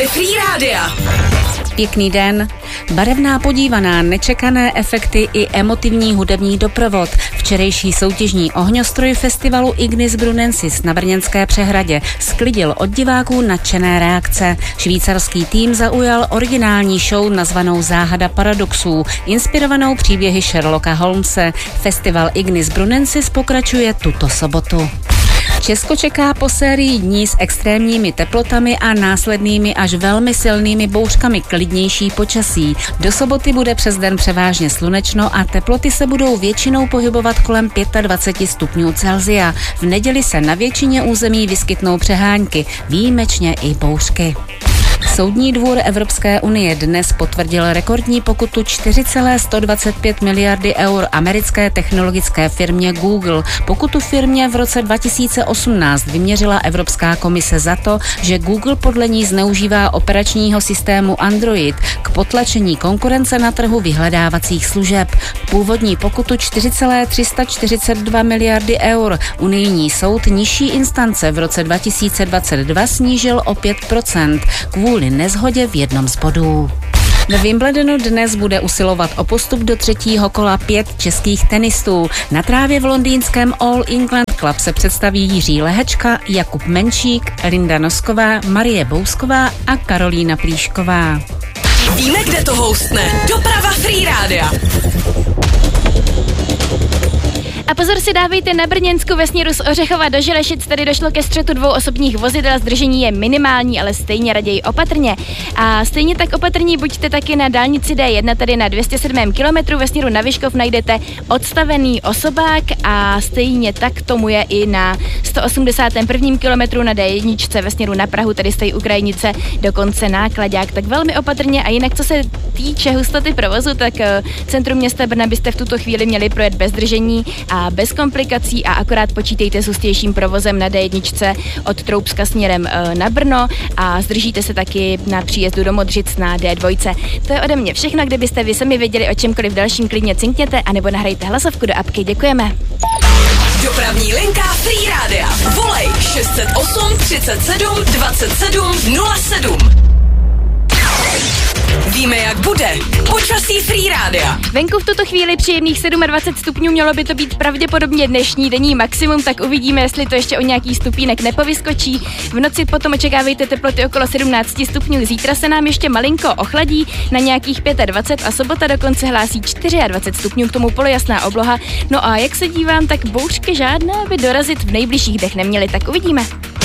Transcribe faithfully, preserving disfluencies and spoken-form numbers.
Free Rádia. Pěkný den. Barevná podívaná, nečekané efekty i emotivní hudební doprovod. Včerejší soutěžní ohňostroj festivalu Ignis Brunensis na Brněnské přehradě sklidil od diváků nadšené reakce. Švýcarský tým zaujal originální show nazvanou Záhada paradoxů, inspirovanou příběhy Sherlocka Holmese. Festival Ignis Brunensis pokračuje tuto sobotu. Česko čeká po sérii dní s extrémními teplotami a následnými až velmi silnými bouřkami klidnější počasí. Do soboty bude přes den převážně slunečno a teploty se budou většinou pohybovat kolem dvacet pět stupňů Celsia. V neděli se na většině území vyskytnou přehánky, výjimečně i bouřky. Soudní dvůr Evropské unie dnes potvrdil rekordní pokutu čtyři celé sto dvacet pět miliardy eur americké technologické firmě Google. Pokutu firmě v roce dva tisíce osmnáct vyměřila Evropská komise za to, že Google podle ní zneužívá operačního systému Android k potlačení konkurence na trhu vyhledávacích služeb. Původní pokutu čtyři celé tři sta čtyřicet dva miliardy eur unijní soud nižší instance v roce dva tisíce dvacet dva snížil o pět procent kvůli nezhodě v jednom z bodů. Ve Wimbledonu dnes bude usilovat o postup do třetího kola pět českých tenistů. Na trávě v londýnském All England Club se představí Jiří Lehečka, Jakub Menšík, Linda Nosková, Marie Bousková a Karolína Plíšková. Víme, kde to hostne. Doprava Free Rádia. A pozor si dávejte na Brněnsku ve směru z Ořechova do Želešic, tady došlo ke střetu dvou osobních vozidel, zdržení je minimální, ale stejně raději opatrně. A stejně tak opatrní buďte taky na dálnici D jedna, tady na dvě stě sedm kilometrů ve směru na Vyškov najdete odstavený osobák a stejně tak tomu je i na sto osmdesátém prvním kilometru na D jedna ve směru na Prahu, tady stojí u krajnice dokonce nákladák, tak velmi opatrně. A jinak co se týče hustoty provozu, tak centrum města Brna byste v tuto chvíli měli projet bez zdržení a bez komplikací a akorát počítejte s hustějším provozem na D jedna od Troubska směrem na Brno a zdržíte se taky na příjezdu do Modřic na D dva. To je ode mě všechno, kdybyste vy sami věděli o čemkoliv dalším, klidně cinkněte anebo nahrajte hlasovku do apky. Děkujeme. Dopravní linka Free Rádia. Volej šest set osm třicet sedm dvacet sedm nula sedm. Víme, jak bude. Počasí Free Rádia. Venku v tuto chvíli příjemných dvacet sedm stupňů, mělo by to být pravděpodobně dnešní denní maximum, tak uvidíme, jestli to ještě o nějaký stupínek nepovyskočí. V noci potom očekávejte teploty okolo sedmnáct stupňů. Zítra se nám ještě malinko ochladí na nějakých dvacet pět a sobota dokonce hlásí dvacet čtyři stupňů, k tomu polojasná obloha. No a jak se dívám, tak bouřky žádné by dorazit v nejbližších dnech neměly, tak uvidíme.